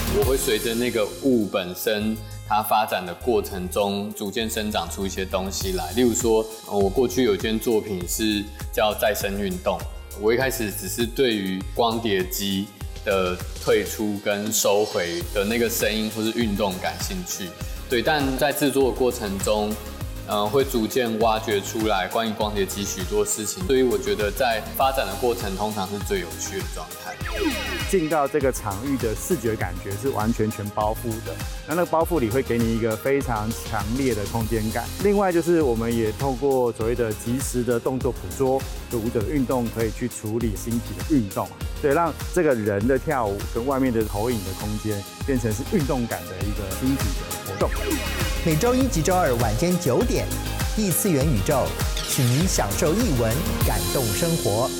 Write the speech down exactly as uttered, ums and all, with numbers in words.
我会随着那个物本身它发展的过程中，逐渐生长出一些东西来。例如说，我过去有一件作品是叫再生运动，我一开始只是对于光碟机的退出跟收回的那个声音或是运动感兴趣，对，但在制作的过程中，呃，会逐渐挖掘出来关于光碟机许多事情，所以我觉得在发展的过程通常是最有趣的状态。 进到这个场域的视觉感觉是完全全包覆的，那那个包覆里会给你一个非常强烈的空间感。另外就是我们也透过所谓的即时的动作捕捉，就舞者的运动可以去处理身体的运动，对，让这个人的跳舞跟外面的投影的空间变成是运动感的一个身体的活动。 每周一及周二晚间九点，异次元宇宙，请您享受艺文，感动生活。